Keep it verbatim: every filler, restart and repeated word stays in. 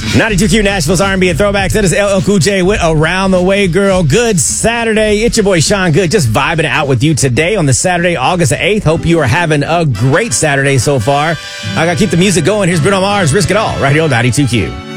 ninety-two Q Nashville's R and B and throwbacks. That is L L Cool J with Around the Way, Girl. Good Saturday. It's your boy Sean Good, just vibing out with you today on the Saturday, August the eighth. Hope you are having a great Saturday so far. I got to keep the music going. Here's Bruno Mars, Risk It All, right here on ninety-two Q.